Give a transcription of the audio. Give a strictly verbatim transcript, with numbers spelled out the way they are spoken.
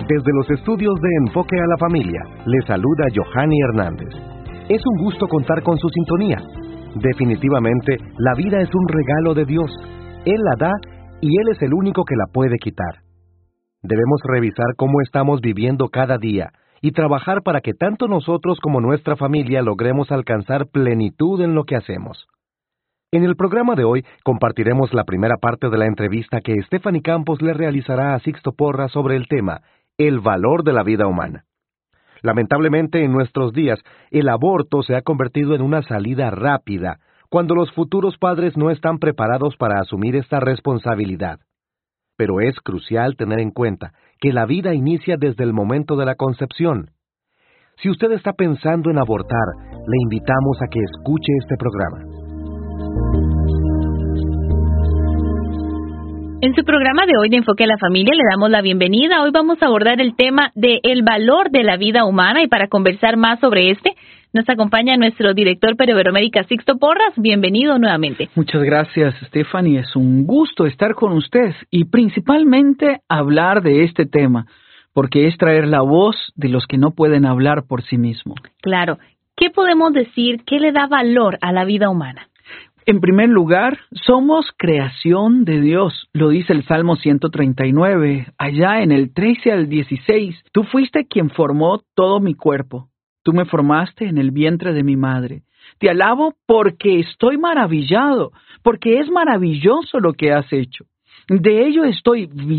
Desde los estudios de Enfoque a la Familia, le saluda Johanny Hernández. Es un gusto contar con su sintonía. Definitivamente, la vida es un regalo de Dios. Él la da y Él es el único que la puede quitar. Debemos revisar cómo estamos viviendo cada día y trabajar para que tanto nosotros como nuestra familia logremos alcanzar plenitud en lo que hacemos. En el programa de hoy compartiremos la primera parte de la entrevista que Stephanie Campos le realizará a Sixto Porras sobre el tema, el valor de la vida humana. Lamentablemente, en nuestros días, el aborto se ha convertido en una salida rápida, cuando los futuros padres no están preparados para asumir esta responsabilidad. Pero es crucial tener en cuenta que la vida inicia desde el momento de la concepción. Si usted está pensando en abortar, le invitamos a que escuche este programa. En su programa de hoy de Enfoque a la Familia le damos la bienvenida. Hoy vamos a abordar el tema de el valor de la vida humana y para conversar más sobre este nos acompaña nuestro director para Iberoamérica, Sixto Porras. Bienvenido nuevamente. Muchas gracias, Stephanie. Es un gusto estar con usted y principalmente hablar de este tema, porque es traer la voz de los que no pueden hablar por sí mismos. Claro. ¿Qué podemos decir? ¿Qué le da valor a la vida humana? En primer lugar, somos creación de Dios. Lo dice el Salmo ciento treinta y nueve, allá en el trece al dieciséis. Tú fuiste quien formó todo mi cuerpo. Tú me formaste en el vientre de mi madre. Te alabo porque estoy maravillado, porque es maravilloso lo que has hecho. De ello estoy